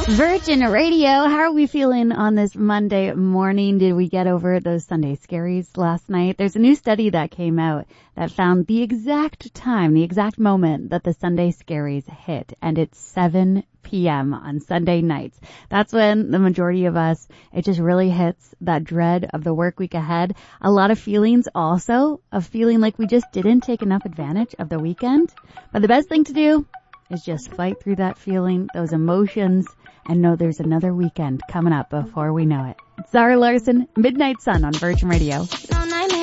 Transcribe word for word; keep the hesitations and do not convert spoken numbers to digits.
Virgin Radio, how are we feeling on this Monday morning? Did we get over those Sunday scaries last night? There's a new study that came out that found the exact time, the exact moment that the Sunday scaries hit, and it's seven p.m. on Sunday nights. That's when the majority of us, it just really hits that dread of the work week ahead. A lot of feelings also of feeling like we just didn't take enough advantage of the weekend. But the best thing to do is just fight through that feeling, those emotions, and know there's another weekend coming up before we know it. Zara Larson, Midnight Sun on Virgin Radio.